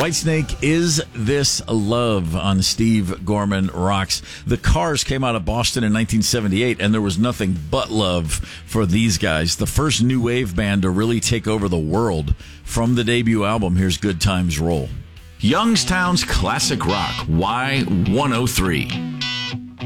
Whitesnake, Is This Love on Steve Gorman Rocks. The Cars came out of Boston in 1978, and there was nothing but love for these guys. The first new wave band to really take over the world. From the debut album, here's Good Times Roll. Youngstown's Classic Rock, Y103.